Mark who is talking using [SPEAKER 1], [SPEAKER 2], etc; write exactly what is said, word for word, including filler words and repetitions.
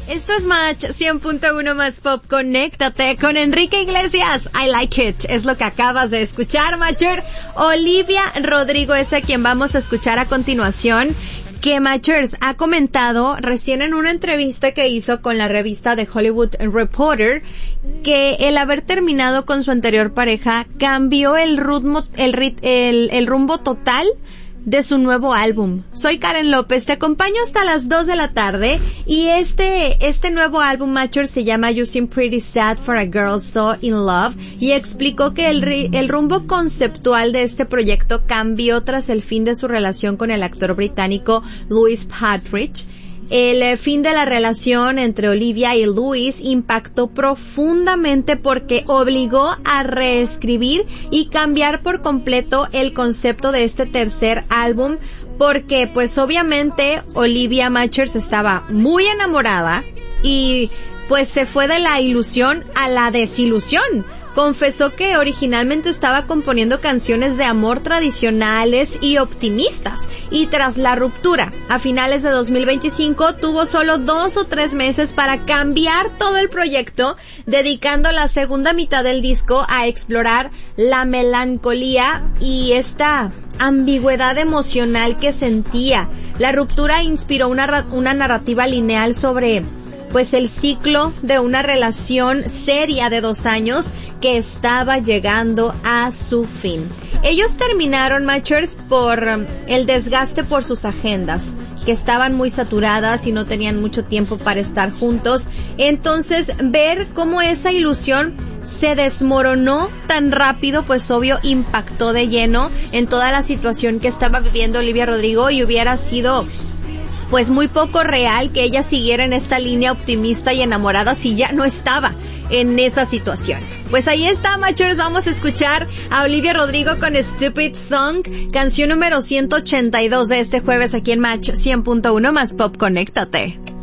[SPEAKER 1] Esto es Match cien punto uno más Pop. Conéctate con Enrique Iglesias. I like it. Es lo que acabas de escuchar, Matcher. Olivia Rodrigo es a quien vamos a escuchar a continuación, que Matchers ha comentado recién en una entrevista que hizo con la revista The Hollywood Reporter que el haber terminado con su anterior pareja cambió el rumbo, el, rit, el, el rumbo total de su nuevo álbum. Soy Karen López, te acompaño hasta las dos de la tarde y este este nuevo álbum, Matcher, se llama You Seem Pretty Sad for a Girl So in Love, y explicó que el, el rumbo conceptual de este proyecto cambió tras el fin de su relación con el actor británico Louis Partridge. El fin de la relación entre Olivia y Louis impactó profundamente porque obligó a reescribir y cambiar por completo el concepto de este tercer álbum, porque pues obviamente Olivia Matchers estaba muy enamorada y pues se fue de la ilusión a la desilusión. Confesó que originalmente estaba componiendo canciones de amor tradicionales y optimistas, y tras la ruptura a finales de dos mil veinticinco tuvo solo dos o tres meses para cambiar todo el proyecto, dedicando la segunda mitad del disco a explorar la melancolía y esta ambigüedad emocional que sentía. La ruptura inspiró una, una narrativa lineal sobre pues el ciclo de una relación seria de dos años que estaba llegando a su fin. Ellos terminaron, Matchers, por um, el desgaste por sus agendas, que estaban muy saturadas y no tenían mucho tiempo para estar juntos. Entonces, ver cómo esa ilusión se desmoronó tan rápido, pues obvio impactó de lleno en toda la situación que estaba viviendo Olivia Rodrigo, y hubiera sido pues muy poco real que ella siguiera en esta línea optimista y enamorada si ya no estaba en esa situación. Pues ahí está, Matchers, vamos a escuchar a Olivia Rodrigo con Stupid Song, canción número ciento ochenta y dos de este jueves aquí en Match cien punto uno más Pop. Conéctate.